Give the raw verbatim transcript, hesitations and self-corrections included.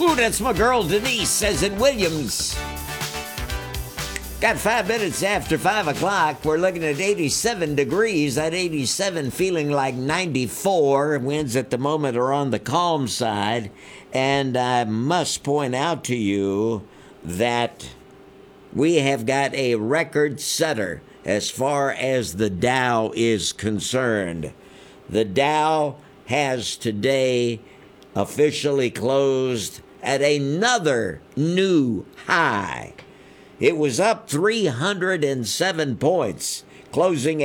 Ooh, that's my girl Denise, says in Williams. Got five minutes after five o'clock. We're looking at eighty-seven degrees. That eighty-seven feeling like ninety-four. Winds at the moment are on the calm side. And I must point out to you that we have got a record setter as far as the Dow is concerned. The Dow has today officially closed at another new high. It was up three hundred seven points, closing